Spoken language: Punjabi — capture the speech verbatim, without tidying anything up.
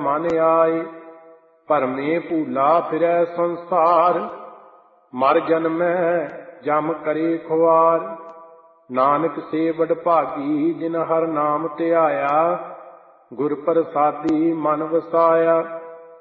ਮਨ ਆਏ। ਭਰਮੇ ਭੂਲਾ ਫਿਰੈ ਸੰਸਾਰ, ਮਰ ਜਨਮੈ ਜਮ ਕਰੇ ਖੁਆਰ। ਨਾਨਕ ਸੇ ਵਡਭਾਗੀ ਜਿਨ ਹਰ ਨਾਮ ਧਿਆਇਆ, ਗੁਰ ਪ੍ਰਸਾਦੀ ਮਨ ਵਸਾਇਆ।